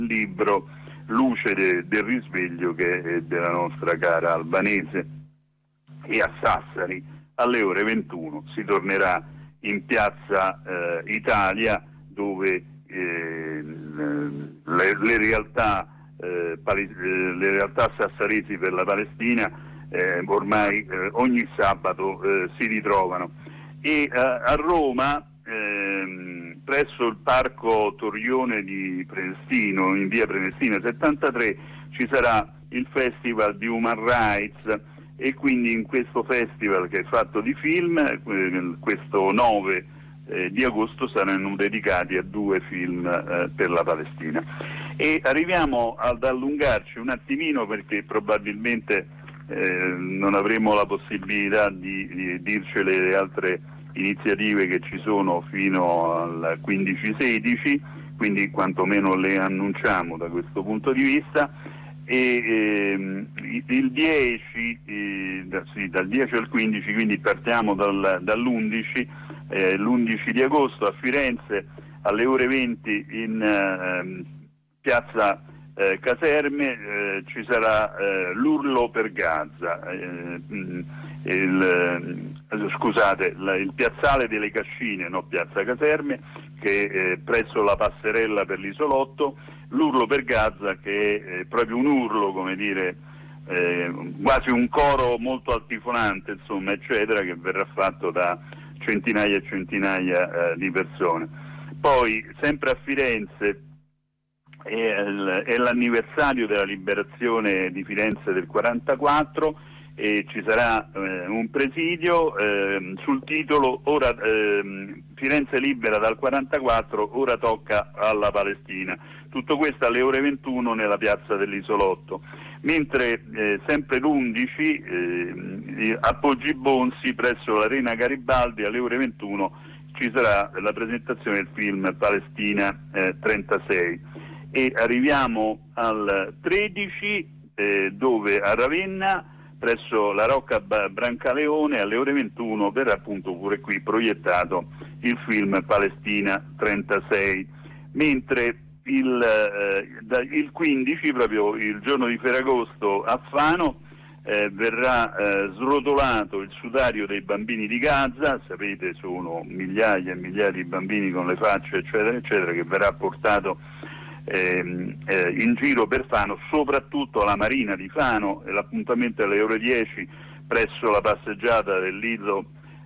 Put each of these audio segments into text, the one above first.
libro Luce del risveglio, che è della nostra cara Albanese. E a Sassari alle ore 21 si tornerà in piazza Italia, dove le realtà sassaresi per la Palestina ormai ogni sabato si ritrovano. E a Roma, presso il parco Torrione di Prenestino, in via Prenestina 73, ci sarà il Festival di Human Rights, e quindi in questo festival, che è fatto di film, questo 9 di agosto saranno dedicati a 2 film per la Palestina. E arriviamo ad allungarci un attimino, perché probabilmente non avremo la possibilità di dircele le altre iniziative che ci sono fino al 15-16, quindi quantomeno le annunciamo da questo punto di vista. E il 10, dal 10 al 15, quindi partiamo dall'11, l'11 di agosto a Firenze alle ore 20 in piazza Caserme ci sarà l'Urlo per Gaza, il piazzale delle Cascine, no, piazza Caserme, che è presso la passerella per l'Isolotto. L'Urlo per Gaza, che è proprio un urlo, come dire, quasi un coro molto altifonante, insomma, eccetera, che verrà fatto da centinaia e centinaia di persone. Poi, sempre a Firenze, è l'anniversario della liberazione di Firenze del 44, e ci sarà un presidio sul titolo Firenze libera dal 44, ora tocca alla Palestina. Tutto questo alle ore 21 nella piazza dell'Isolotto. Mentre sempre l'11 a Poggi Bonzi, presso l'Arena Garibaldi, alle ore 21 ci sarà la presentazione del film Palestina 36. E arriviamo al 13 dove a Ravenna, presso la Rocca Brancaleone, alle ore 21 verrà appunto pure qui proiettato il film Palestina 36. Mentre il 15, proprio il giorno di Ferragosto, a Fano verrà srotolato il sudario dei bambini di Gaza. Sapete, sono migliaia e migliaia di bambini con le facce eccetera eccetera, che verrà portato in giro per Fano, soprattutto alla Marina di Fano. L'appuntamento è alle ore 10 presso la passeggiata del Lido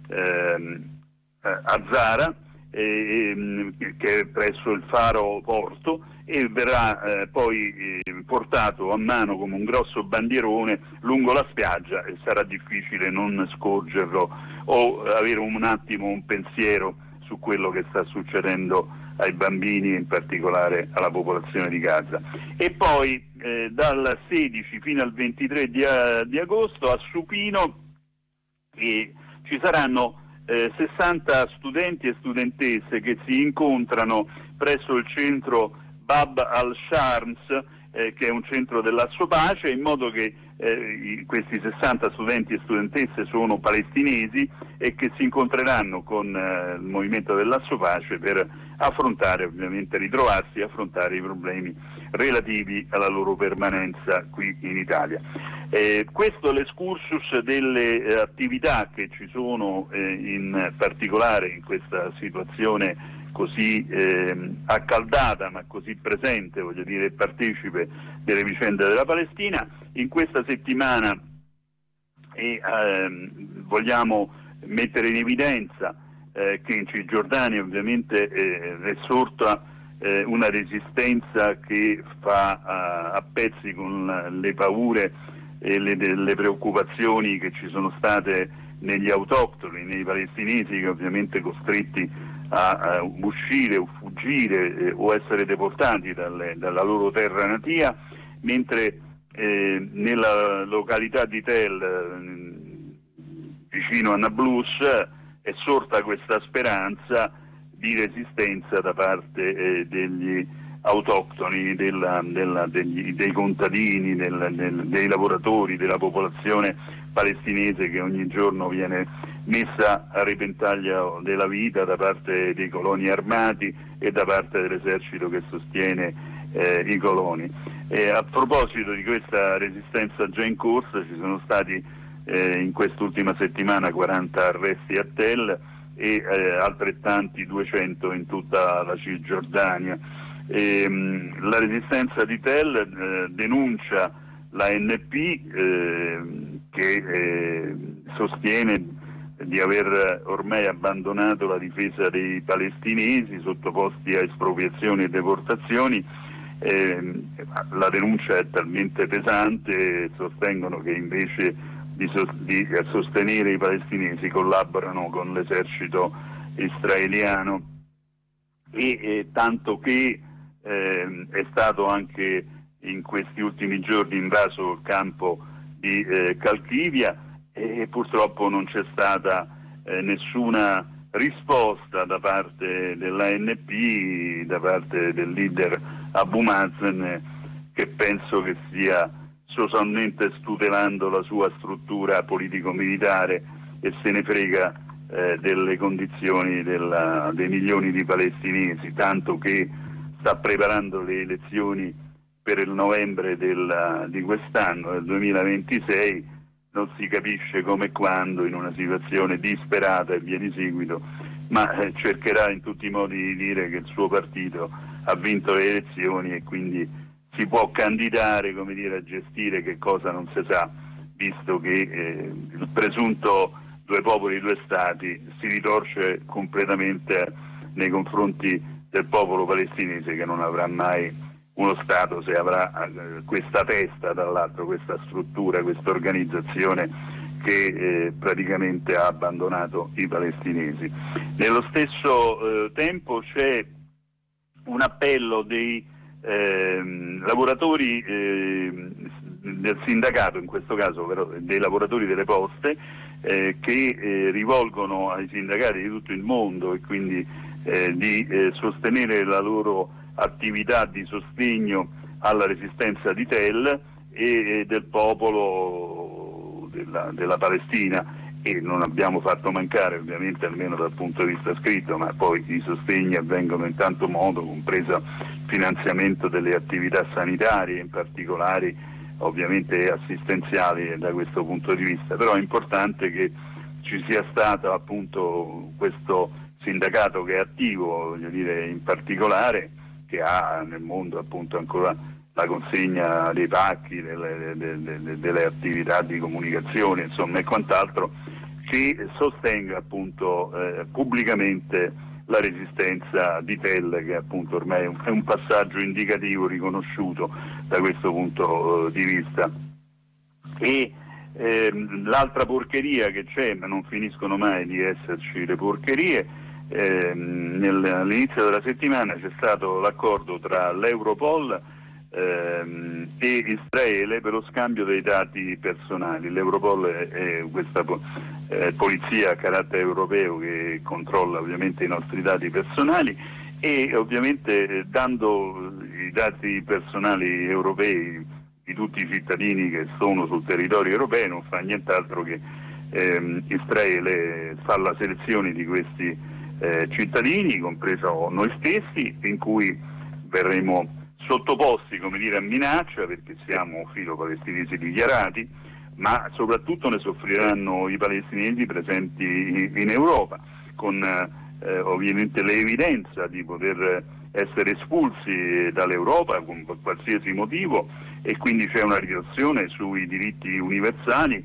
a Zara, che è presso il faro Porto, e verrà poi portato a mano come un grosso bandierone lungo la spiaggia, e sarà difficile non scorgerlo o avere un attimo un pensiero su quello che sta succedendo ai bambini e in particolare alla popolazione di Gaza. E poi dal 16 fino al 23 di agosto a Supino ci saranno 60 studenti e studentesse che si incontrano presso il centro Bab al-Shams, che è un centro dell'Asso Pace, in modo che questi 60 studenti e studentesse sono palestinesi e che si incontreranno con il movimento dell'Asso Pace per affrontare, ovviamente ritrovarsi e affrontare i problemi relativi alla loro permanenza qui in Italia. Questo è l'escursus delle attività che ci sono in particolare in questa situazione così accaldata, ma così presente, voglio dire, partecipe delle vicende della Palestina. In questa settimana vogliamo mettere in evidenza che in Cisgiordania ovviamente è sorta una resistenza che fa a pezzi con le paure e le preoccupazioni che ci sono state negli autoctoni, nei palestinesi, che ovviamente costretti a uscire o fuggire o essere deportati dalla loro terra natia, mentre nella località di Tel, vicino a Nablus, è sorta questa speranza di resistenza da parte degli autoctoni, dei contadini, dei lavoratori, della popolazione palestinese, che ogni giorno viene messa a repentaglio della vita da parte dei coloni armati e da parte dell'esercito che sostiene i coloni. A proposito di questa resistenza già in corsa, ci sono stati in quest'ultima settimana 40 arresti a Tel e altrettanti 200 in tutta la Cisgiordania. La resistenza di Tel denuncia l'ANP che sostiene di aver ormai abbandonato la difesa dei palestinesi sottoposti a espropriazioni e deportazioni. La denuncia è talmente pesante, sostengono che invece di sostenere i palestinesi collaborano con l'esercito israeliano e tanto che è stato anche in questi ultimi giorni invaso il campo di Calchivia e purtroppo non c'è stata nessuna risposta da parte dell'ANP, da parte del leader Abu Mazen, che penso che stia sostanzialmente tutelando la sua struttura politico-militare e se ne frega delle condizioni dei milioni di palestinesi, tanto che sta preparando le elezioni per il novembre di quest'anno, del 2026, non si capisce come e quando, in una situazione disperata e via di seguito, ma cercherà in tutti i modi di dire che il suo partito ha vinto le elezioni e quindi si può candidare, come dire, a gestire che cosa non si sa, visto che il presunto due popoli, due stati si ritorce completamente nei confronti del popolo palestinese, che non avrà mai uno Stato se avrà questa testa, dall'altro questa struttura, questa organizzazione che praticamente ha abbandonato i palestinesi. Nello stesso tempo c'è un appello dei lavoratori del sindacato, in questo caso però dei lavoratori delle poste, che rivolgono ai sindacati di tutto il mondo e quindi di sostenere la loro attività di sostegno alla resistenza di Tel e del popolo della Palestina, e non abbiamo fatto mancare, ovviamente, almeno dal punto di vista scritto, ma poi i sostegni avvengono in tanto modo, compreso il finanziamento delle attività sanitarie, in particolare ovviamente assistenziali da questo punto di vista. Però è importante che ci sia stato appunto questo sindacato che è attivo, voglio dire, in particolare, che ha nel mondo appunto ancora la consegna dei pacchi, delle attività di comunicazione, insomma, e quant'altro, che sostenga appunto pubblicamente la resistenza di Tel, che appunto ormai è un passaggio indicativo riconosciuto da questo punto di vista. E l'altra porcheria che c'è, ma non finiscono mai di esserci le porcherie, all'inizio della settimana c'è stato l'accordo tra l'Europol e Israele per lo scambio dei dati personali. L'Europol è questa polizia a carattere europeo che controlla ovviamente i nostri dati personali e ovviamente dando i dati personali europei di tutti i cittadini che sono sul territorio europeo non fa nient'altro che Israele fa la selezione di questi cittadini, compreso noi stessi, in cui verremo sottoposti, come dire, a minaccia, perché siamo filo-palestinesi dichiarati, ma soprattutto ne soffriranno i palestinesi presenti in Europa, con ovviamente l'evidenza di poter essere espulsi dall'Europa con qualsiasi motivo, e quindi c'è una riduzione sui diritti universali.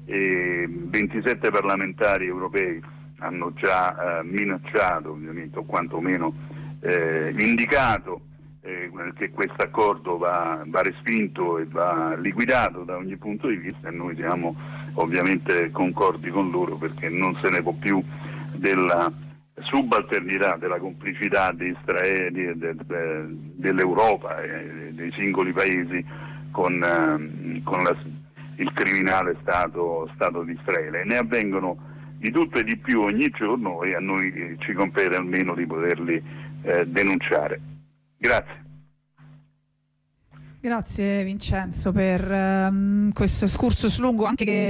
27 parlamentari europei hanno già minacciato, ovviamente, o quantomeno indicato che questo accordo va respinto e va liquidato da ogni punto di vista, e noi siamo ovviamente concordi con loro, perché non se ne può più della subalternità, della complicità di Israele, dell'Europa e dei singoli paesi con il criminale Stato di Israele. Ne avvengono di tutto e di più ogni giorno e a noi ci compete almeno di poterli denunciare. Grazie. Grazie Vincenzo per questo excursus lungo, anche che